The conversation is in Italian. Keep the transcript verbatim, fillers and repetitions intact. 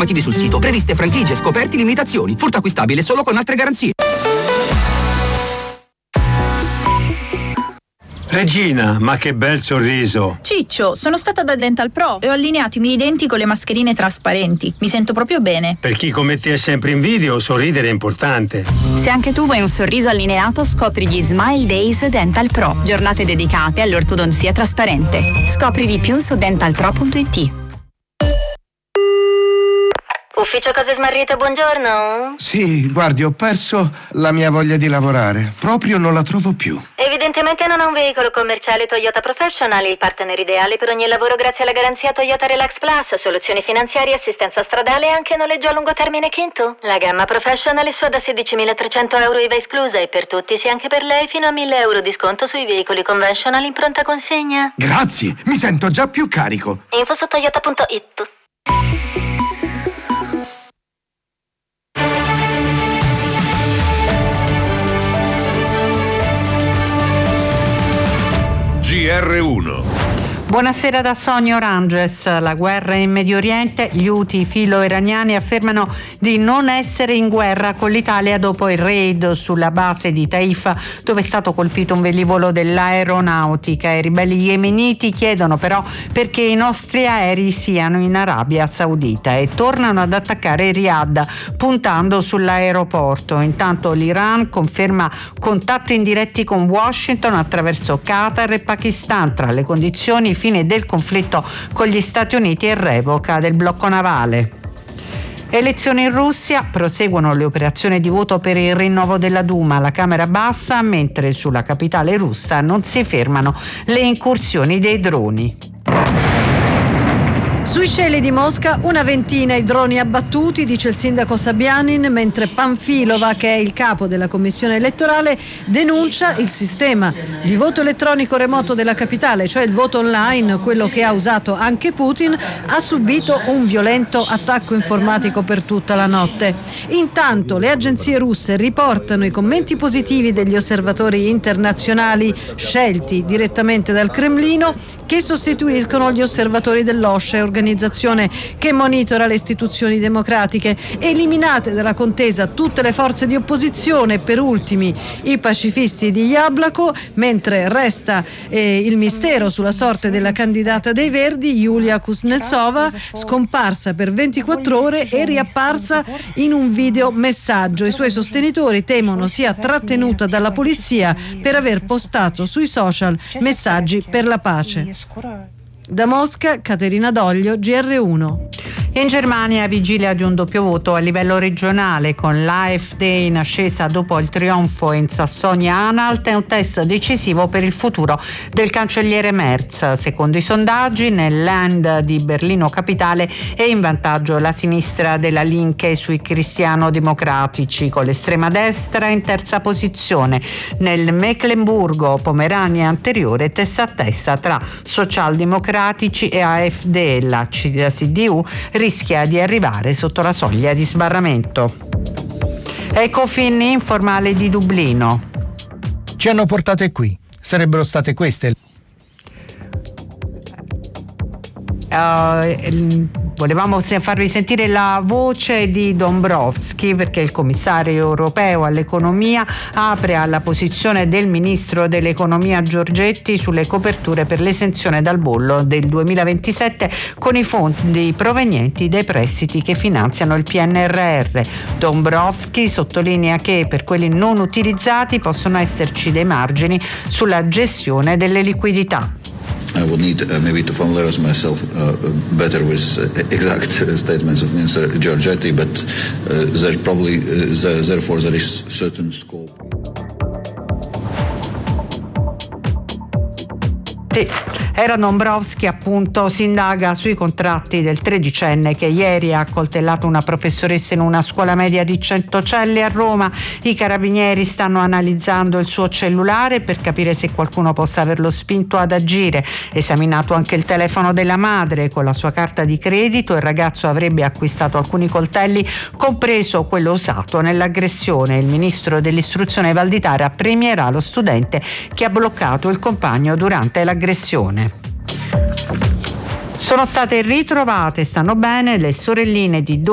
informativi sul sito. Previste franchigie, scoperti, limitazioni. Furto acquistabile solo con altre garanzie. Regina, ma che bel sorriso! Ciccio, sono stata da Dental Pro e ho allineato i miei denti con le mascherine trasparenti. Mi sento proprio bene. Per chi come te è sempre in video, sorridere è importante. Se anche tu vuoi un sorriso allineato, scopri gli Smile Days Dental Pro. Giornate dedicate all'ortodonzia trasparente. Scopri di più su dental pro punto it. Ufficio Cose Smarrite, buongiorno. Sì, guardi, ho perso la mia voglia di lavorare. Proprio non la trovo più. Evidentemente non ha un veicolo commerciale Toyota Professional, il partner ideale per ogni lavoro grazie alla garanzia Toyota Relax Plus, soluzioni finanziarie, assistenza stradale e anche noleggio a lungo termine Kinto. La gamma Professional è sua da sedicimilatrecento euro I V A esclusa e per tutti, sia anche per lei, fino a mille euro di sconto sui veicoli conventional in pronta consegna. Grazie, mi sento già più carico. Info su toyota punto it. G R uno. Buonasera da Sonia Oranges. La guerra in Medio Oriente, gli Houthi filo-iraniani affermano di non essere in guerra con l'Italia dopo il raid sulla base di Taifa, dove è stato colpito un velivolo dell'aeronautica. I ribelli yemeniti chiedono però perché i nostri aerei siano in Arabia Saudita e tornano ad attaccare Riyadh puntando sull'aeroporto. Intanto l'Iran conferma contatti indiretti con Washington attraverso Qatar e Pakistan tra le condizioni fine del conflitto con gli Stati Uniti e revoca del blocco navale. Elezioni in Russia, proseguono le operazioni di voto per il rinnovo della Duma alla Camera Bassa, mentre sulla capitale russa non si fermano le incursioni dei droni. Sui cieli di Mosca una ventina i droni abbattuti, dice il sindaco Sabianin, mentre Panfilova, che è il capo della commissione elettorale, denuncia il sistema di voto elettronico remoto della capitale, cioè il voto online, quello che ha usato anche Putin, ha subito un violento attacco informatico per tutta la notte. Intanto le agenzie russe riportano i commenti positivi degli osservatori internazionali scelti direttamente dal Cremlino, che sostituiscono gli osservatori dell'O S C E, organizzazione che monitora le istituzioni democratiche. Eliminate dalla contesa tutte le forze di opposizione, per ultimi i pacifisti di Jablako, mentre resta eh, il mistero sulla sorte della candidata dei Verdi, Yulia Kuznetsova, scomparsa per ventiquattro ore e riapparsa in un video messaggio. I suoi sostenitori temono sia trattenuta dalla polizia per aver postato sui social messaggi per la pace. Da Mosca, Caterina Doglio, G R uno. In Germania, vigilia di un doppio voto a livello regionale, con l'AfD in ascesa dopo il trionfo in Sassonia-Anhalt. È un test decisivo per il futuro del cancelliere Merz. Secondo i sondaggi, nel Land di Berlino Capitale è in vantaggio la sinistra della Linke sui cristiano-democratici, con l'estrema destra in terza posizione. Nel Mecklenburgo, Pomerania anteriore, testa a testa tra socialdemocratici e AfD. La C D U rischia di arrivare sotto la soglia di sbarramento. Ecofin informale di Dublino. Ci hanno portate qui. Sarebbero state queste. Uh, volevamo farvi sentire la voce di Dombrovskis, perché il commissario europeo all'economia apre alla posizione del ministro dell'economia Giorgetti sulle coperture per l'esenzione dal bollo del duemilaventisette con i fondi provenienti dai prestiti che finanziano il P N R R. Dombrovskis sottolinea che per quelli non utilizzati possono esserci dei margini sulla gestione delle liquidità. I would need uh, maybe to familiarize myself uh, better with uh, exact uh, statements of Minister Giorgetti, but uh, there probably uh, there, therefore there is certain scope. Sì, era Dombrovskis, appunto. Si indaga sui contratti del tredicenne che ieri ha accoltellato una professoressa in una scuola media di Centocelle a Roma. I carabinieri stanno analizzando il suo cellulare per capire se qualcuno possa averlo spinto ad agire. Esaminato anche il telefono della madre. Con la sua carta di credito il ragazzo avrebbe acquistato alcuni coltelli, compreso quello usato nell'aggressione. Il ministro dell'istruzione Valditara premierà lo studente che ha bloccato il compagno durante l'aggressione. Sono state ritrovate, stanno bene, le sorelline di